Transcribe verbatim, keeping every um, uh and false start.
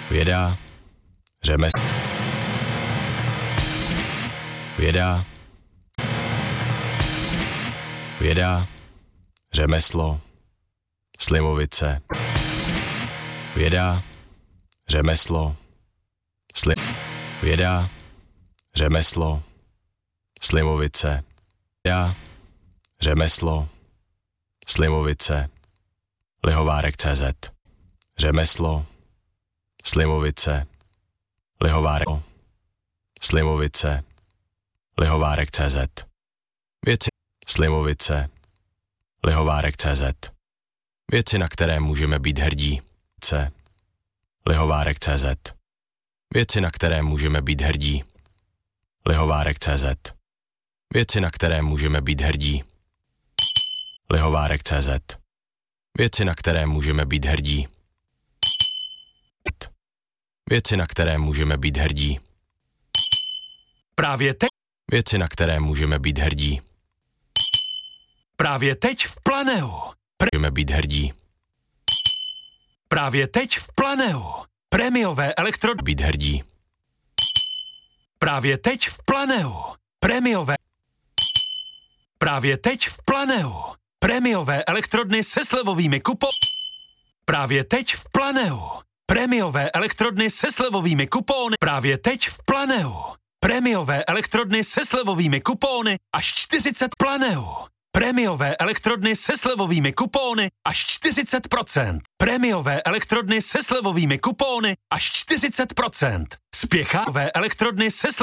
Věda, řemeslo. Věda, věda, řemeslo, slivovice. Věda, řemeslo, sli... Věda, řemeslo, slivovice. Věda, řemeslo, slivovice. Lihovárek tečka cé zet. Řemeslo, slivovice. Lihovárek. Slivovice. Lihovárek tečka cé zet. Věci. Slivovice. Lihovárek tečka cé zet. Věci, na které můžeme být hrdí. C. Lihovárek tečka cé zet. Věci, na které můžeme být hrdí. Lihovárek tečka cé zet. Věci, na které můžeme být hrdí. Lihovárek tečka cé zet. Věci, na které můžeme být hrdí. Věci, na které můžeme být hrdí. Právě teď. Věci, na které můžeme být hrdí. Právě teď v Planeu. Pr- Můžeme být hrdí. Právě teď v Planeu. Prémiové elektro... Být hrdí. Právě teď v Planeu. Prémiové... Právě teď v Planeu. Prémiové elektrodny se slevovými kupo... Právě teď v Planeu. Prémiové elektrodny se slevovými kupóny. Právě teď v Planeu. Prémiové elektrodny se slevovými kupóny až čtyřicet Planeu. Prémiové elektrodny se slevovými kupóny až čtyřicet procent. Prémiové elektrodny se slevovými kupóny až čtyřicet procent. Spěchavé elektrodny se